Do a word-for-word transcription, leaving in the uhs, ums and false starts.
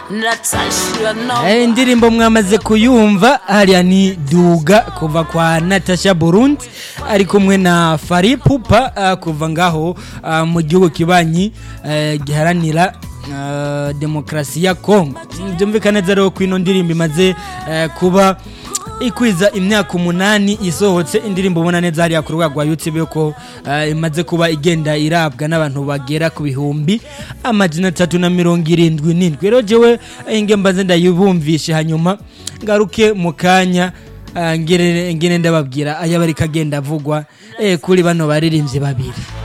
Natasha no. Eh, indirimbo mwamaze kuyumva hariya ni Duga kuva kwa Natasha Burundi ari kumwe na Fally Ipupa uh, kuva ngaho uh, mu gihugu kibanyi uh, giharanira uh, demokrasi ya Kongo. Byumvikana rero ko ino ndirimbo imaze uh, kuba ikwiza imyaka umunani isohotse. Indirimbo ubona neza hariya ku rwego rwa YouTube ko uh, imaze kuba igenda irabwa n'abantu bagera ku bihumbi amajana atatu na mirongo irindwi n'indwi. Rero jewe inge mbaze ndayibumvishe hanyuma ngaruke mu kanya uh, ngire ngire ndababwira aya bari kagenda avugwa eh, kuri bano baririmbyi babiri.